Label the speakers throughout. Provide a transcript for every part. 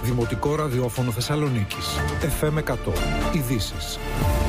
Speaker 1: Δημοτικό Ραδιόφωνο Θεσσαλονίκης. FM 100. Ειδήσεις.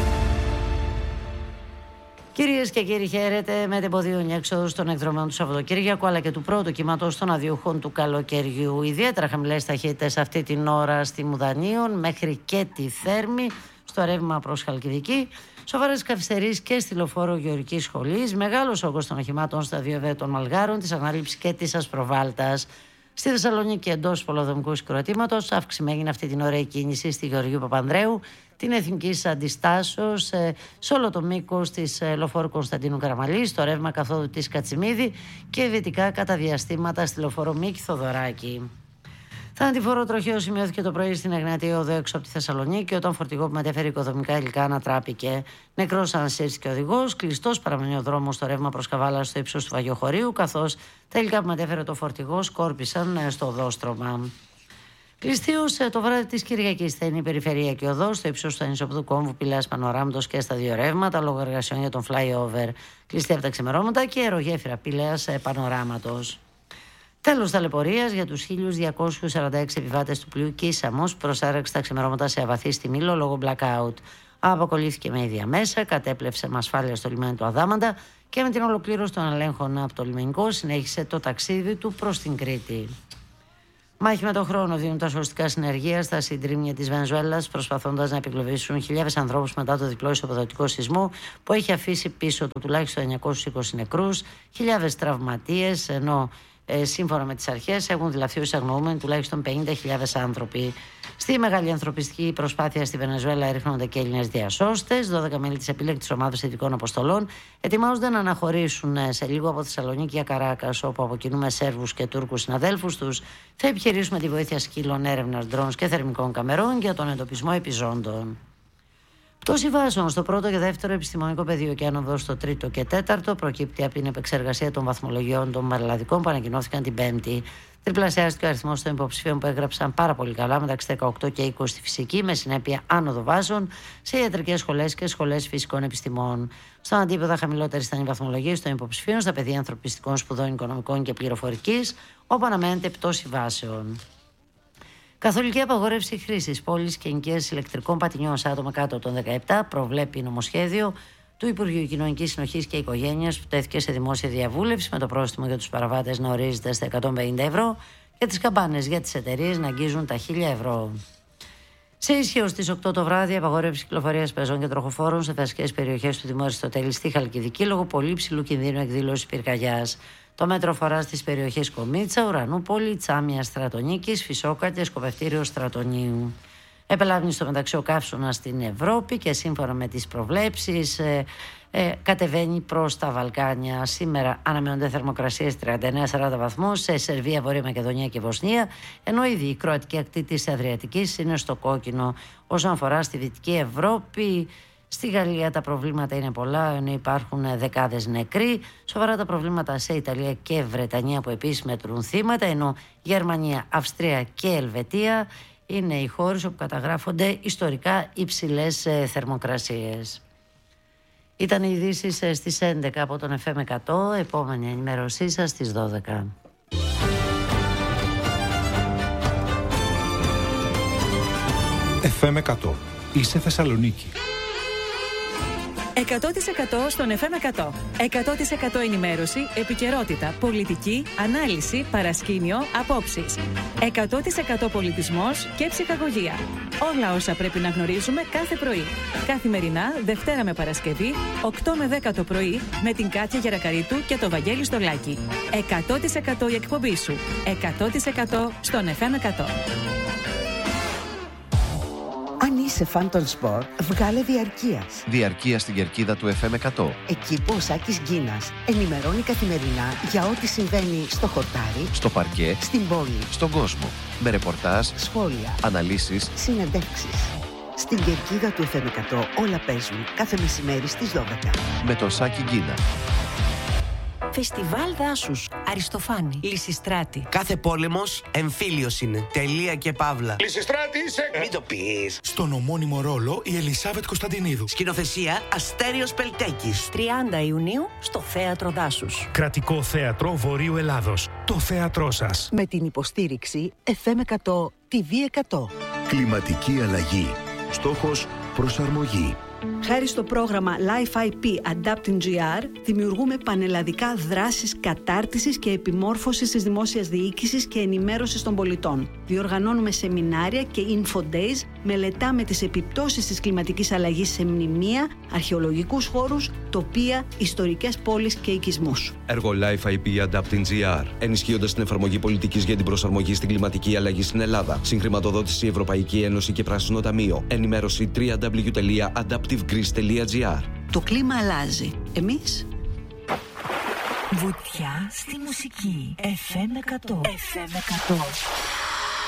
Speaker 2: Κυρίες και κύριοι, χαίρετε. Με την ποδίωνη έξοδος των εκδρομών του Σαββατοκύριακου αλλά και του πρώτου κύματος των αδιούχων του καλοκαιριού. Ιδιαίτερα χαμηλές ταχύτητες αυτή την ώρα στη Μουδανίων μέχρι και τη Θέρμη, στο ρεύμα προς Χαλκιδική. Σοβαρές καθυστερήσεις και στη λεωφόρο Γεωργικής Σχολής. Μεγάλος όγκος των οχημάτων στα δύο ΕΒΕ των Μαλγάρων, της Ανάληψης και της Ασπροβάλτας. Στη Θεσσαλονίκη, εντός πολεοδομικού συγκροτήματος, αύξηση έγινε αυτή την ώρα η κίνηση στη Γεωργίου Παπανδρέου, την Εθνικής Αντιστάσεως, σε όλο το μήκος της λεωφόρου Κωνσταντίνου Καραμαλή, στο ρεύμα καθόδου της Κατσιμίδη και δυτικά κατά διαστήματα στη λεωφόρο Μίκη Θοδωράκη. Θανατηφόρο τροχαίο σημειώθηκε το πρωί στην Εγνατία Οδό έξω από τη Θεσσαλονίκη, όταν φορτηγό που μετέφερε οικοδομικά υλικά ανατράπηκε. Νεκρός ανασύρθηκε ο οδηγός. Κλειστός παραμένει ο δρόμος στο ρεύμα προς Καβάλα στο ύψος του Βαγιοχωρίου, καθώς τα υλικά που μετέφερε το φορτηγό σκόρπισαν στο οδόστρωμα. Κλειστή ως το βράδυ της Κυριακής θα είναι η περιφερειακή οδός στο ύψος του Ανισοποδού Κόμβου, Πηλαίας Πανοράματος και στα δύο ρεύματα λόγω εργασιών για τον flyover. Κλειστή από τα ξημερώματα και αερογέφυρα Πηλαίας Πανοράματος. Τέλος ταλαιπωρίας για τους 1.246 επιβάτες του πλοίου Κίσαμος που προσάρεξε τα ξημερώματα σε αβαθή στη Μήλο λόγω blackout. Αποκολλήθηκε με ίδια μέσα, κατέπλευσε με ασφάλεια στο λιμάνι του Αδάμαντα και με την ολοκλήρωση των ελέγχων από το λιμενικό συνέχισε το ταξίδι του προς την Κρήτη. Μάχη με τον χρόνο δίνουν τα σωστικά συνεργεία στα συντρίμμια της Βενεζουέλας, προσπαθώντας να επικλωβίσουν χιλιάδες ανθρώπους μετά το διπλό ισοπεδωτικό σεισμό που έχει αφήσει πίσω του τουλάχιστον 920 νεκρούς, χιλιάδες τραυματίες, ενώ σύμφωνα με τις αρχές έχουν δηλαφθεί ως αγνοούμενοι τουλάχιστον 50.000 άνθρωποι. Στη μεγάλη ανθρωπιστική προσπάθεια στη Βενεζουέλα ερευνώνται και Έλληνες διασώστες. 12 μέλη της επίλεκτης ομάδας ειδικών αποστολών ετοιμάζονται να αναχωρήσουν σε λίγο από Θεσσαλονίκη για Καράκας, όπου από κοινού με Σέρβους και Τούρκους συναδέλφους τους θα επιχειρήσουμε τη βοήθεια σκύλων έρευνας, ντρόουν και θερμικών καμερών για τον εντοπισμό επιζώντων. Πτώση βάσεων στο πρώτο και δεύτερο επιστημονικό πεδίο και άνοδο στο τρίτο και τέταρτο προκύπτει από την επεξεργασία των βαθμολογιών των μαρελαδικών που ανακοινώθηκαν την Πέμπτη. Τριπλασιάστηκε ο αριθμός των υποψηφίων που έγραψαν πάρα πολύ καλά μεταξύ 18 και 20 στη φυσική, με συνέπεια άνοδο βάσεων σε ιατρικές σχολές και σχολές φυσικών επιστημών. Στον αντίποδα, χαμηλότερες ήταν οι βαθμολογίες των υποψηφίων στα πεδία ανθρωπιστικών σπουδών, οικονομικών και πληροφορικής, όπου αναμένεται πτώση βάσεων. Καθολική απαγόρευση χρήσης πόλης και ενοικίασης ηλεκτρικών πατινιών σε άτομα κάτω των 17 προβλέπει νομοσχέδιο του Υπουργείου Κοινωνικής Συνοχής και Οικογένειας που τέθηκε σε δημόσια διαβούλευση, με το πρόστιμο για τους παραβάτες να ορίζεται στα 150 ευρώ και τις καμπάνες για τις εταιρείες να αγγίζουν τα 1.000 ευρώ. Σε ισχύω στις 8 το βράδυ, απαγόρευση κυκλοφορίας πεζών και τροχοφόρων σε δασικές περιοχές του Δημού Αριστοτέλη στη Χαλκιδική λόγω πολύ ψηλού κινδύνου εκδήλωσης πυρκαγιάς. Το μέτρο αφορά στις περιοχές Κομίτσα, Ουρανούπολη, Τσάμια Στρατονίκης, Φυσόκα και Σκοπευτήριο Στρατονίου. Επελάβνει στο μεταξύ ο καύσωνας στην Ευρώπη και σύμφωνα με τις προβλέψεις κατεβαίνει προς τα Βαλκάνια. Σήμερα αναμένονται θερμοκρασίες 39-40 βαθμούς σε Σερβία, Βόρεια Μακεδονία και Βοσνία, ενώ ήδη η κροατική ακτή της Αδριατικής είναι στο κόκκινο. Όσον αφορά στη Δυτική Ευρώπη, στη Γαλλία τα προβλήματα είναι πολλά, ενώ υπάρχουν δεκάδες νεκροί. Σοβαρά τα προβλήματα σε Ιταλία και Βρετανία που επίσης μετρούν θύματα, ενώ Γερμανία, Αυστρία και Ελβετία είναι οι χώρες όπου καταγράφονται ιστορικά υψηλές θερμοκρασίες. Ήταν οι ειδήσεις στις 11 από τον FM 100, επόμενη ενημέρωσή σας στις 12.
Speaker 1: FM 100. Είσαι Θεσσαλονίκη.
Speaker 3: 100% στον FM 100. 100% ενημέρωση, επικαιρότητα, πολιτική, ανάλυση, παρασκήνιο, απόψεις. 100% πολιτισμός και ψυχαγωγία. Όλα όσα πρέπει να γνωρίζουμε κάθε πρωί. Καθημερινά, Δευτέρα με Παρασκευή, 8 με 10 το πρωί, με την Κάτια Γερακαρίτου και το Βαγγέλη Στολάκη. 100% η εκπομπή σου. 100% στον FM 100.
Speaker 4: Αν είσαι φαν των σπορ, βγάλε διαρκείας.
Speaker 5: Διαρκεία στην κερκίδα του FM 100.
Speaker 4: Εκεί που ο Σάκης Γκίνας ενημερώνει καθημερινά για ό,τι συμβαίνει στο χορτάρι,
Speaker 5: στο παρκέ,
Speaker 4: στην πόλη,
Speaker 5: στον κόσμο. Με ρεπορτάζ,
Speaker 4: σχόλια,
Speaker 5: αναλύσεις,
Speaker 4: συνεντεύξεις. Στην κερκίδα του FM 100 όλα παίζουν κάθε μεσημέρι στις 12.
Speaker 5: με τον Σάκη Γκίνα.
Speaker 6: Φεστιβάλ δάσους. Αριστοφάνη. Λυσιστράτη.
Speaker 7: Κάθε πόλεμος εμφύλιος είναι. Τελεία και παύλα.
Speaker 8: Λυσιστράτη είσαι.
Speaker 7: Μην το πεις.
Speaker 8: Στον ομώνυμο ρόλο η Ελισάβετ Κωνσταντινίδου.
Speaker 7: Σκηνοθεσία Αστέριος Πελτέκης.
Speaker 6: 30 Ιουνίου στο Θέατρο Δάσους.
Speaker 9: Κρατικό Θέατρο Βορείου Ελλάδος.
Speaker 8: το θέατρό σας.
Speaker 4: Με την υποστήριξη FM100 TV100.
Speaker 9: Κλιματική αλλαγή. Στόχος προσαρμογή.
Speaker 10: Χάρη στο πρόγραμμα Life IP Adapting GR, δημιουργούμε πανελλαδικά δράσεις κατάρτισης και επιμόρφωσης της δημόσιας διοίκησης και ενημέρωσης των πολιτών. Διοργανώνουμε σεμινάρια και info days, μελετάμε τις επιπτώσεις της κλιματικής αλλαγής σε μνημεία, αρχαιολογικούς χώρους, τοπία, ιστορικές πόλεις και οικισμούς.
Speaker 11: Έργο Life IP Adapting GR, ενισχύοντας την εφαρμογή πολιτικής για την προσαρμογή στην κλιματική αλλαγή στην Ελλάδα. Συγχρηματοδότηση Ευρωπαϊκή Ένωση και Πράσινο Ταμείο. Ενημέρωση www.adaptivegreece.gr.
Speaker 10: Το κλίμα αλλάζει. Εμείς...
Speaker 6: Βουτιά στη μουσική. FM100. FM100.